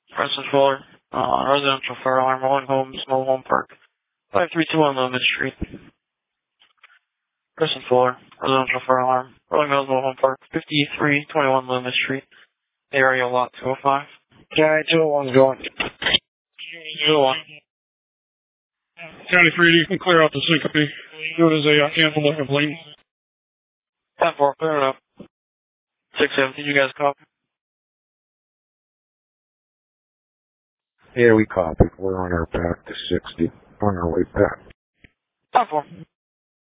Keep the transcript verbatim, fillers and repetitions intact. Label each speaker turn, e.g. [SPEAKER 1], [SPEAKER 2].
[SPEAKER 1] Preston Fuller, uh, residential fire alarm, Rolling Homes, Mobile Home Park, five three two one Loomis Street. Preston Fuller, residential fire alarm, Rolling Hills, Mobile Home Park, fifty-three twenty-one Loomis Street, area lot two oh five.
[SPEAKER 2] County two oh one's going.
[SPEAKER 1] two oh one.
[SPEAKER 3] County three, you can clear out the syncope. Do it as a uh, handle of lane.
[SPEAKER 1] ten four, clear it up. six seventeen, you guys copy?
[SPEAKER 2] Yeah, we copied. We're on our back to sixty. On our way back.
[SPEAKER 1] ten four.